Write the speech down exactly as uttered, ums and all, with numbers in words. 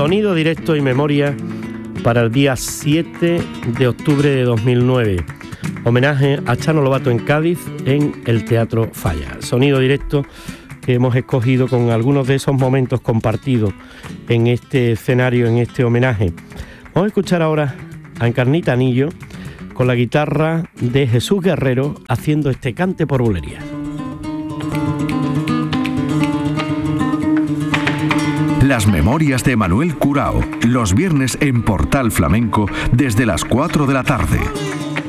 Sonido directo y memoria para el día siete de octubre de dos mil nueve. Homenaje a Chano Lobato en Cádiz, en el Teatro Falla. Sonido directo que hemos escogido con algunos de esos momentos compartidos en este escenario, en este homenaje. Vamos a escuchar ahora a Encarnita Anillo con la guitarra de Jesús Guerrero haciendo este cante por bulería. Las memorias de Manuel Curao, los viernes en Portal Flamenco desde las cuatro de la tarde.